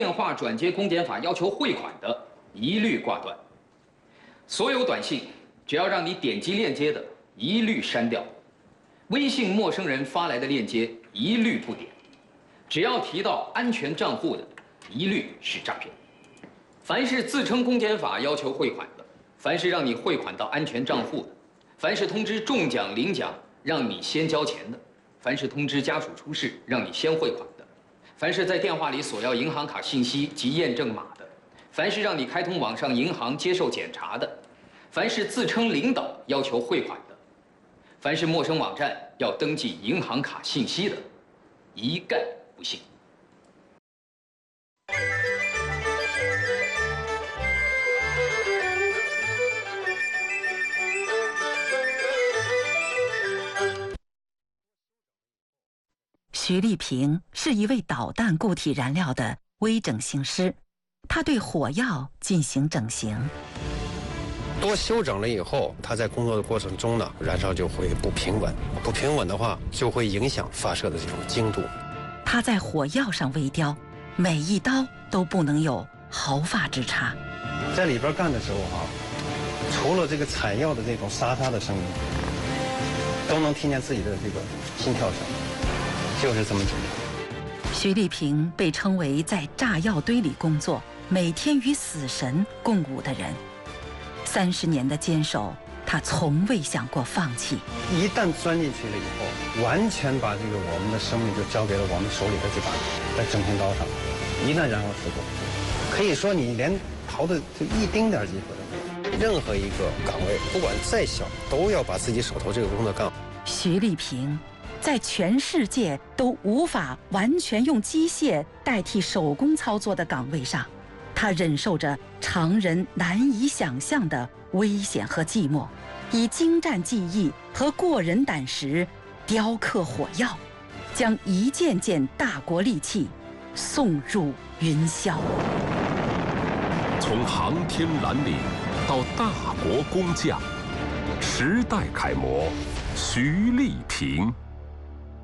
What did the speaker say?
电话转接公检法要求汇款的，一律挂断；所有短信只要让你点击链接的，一律删掉；微信陌生人发来的链接，一律不点；只要提到安全账户的，一律是诈骗。凡是自称公检法要求汇款的，凡是让你汇款到安全账户的，凡是通知中奖领奖让你先交钱的，凡是通知家属出事让你先汇款的，凡是在电话里索要银行卡信息及验证码的，凡是让你开通网上银行接受检查的，凡是自称领导要求汇款的，凡是陌生网站要登记银行卡信息的，一概不信。 徐丽萍是一位导弹固体燃料的微整形师，他对火药进行整形。 多修整了以后，它在工作的过程中呢，燃烧就会不平稳，不平稳的话就会影响发射的这种精度。 他在火药上微雕，每一刀都不能有毫发之差。 在里边干的时候除了这个采药的这种沙沙的声音，都能听见自己的这个心跳声。就是这么简单。 徐丽萍被称为在炸药堆里工作，每天与死神共舞的人。30年的坚守，她从未想过放弃。 一旦钻进去了以后，完全把这个我们的生命就交给了我们手里的这把在整形刀上。一旦燃烧失控，可以说你连逃的就一丁点机会都没有。任何一个岗位，不管再小，都要把自己手头这个工作干好。 徐丽萍在全世界都无法完全用机械代替手工操作的岗位上，他忍受着常人难以想象的危险和寂寞，以精湛技艺和过人胆识雕刻火药，将一件件大国利器送入云霄。 从航天蓝领到大国工匠，时代楷模徐丽萍。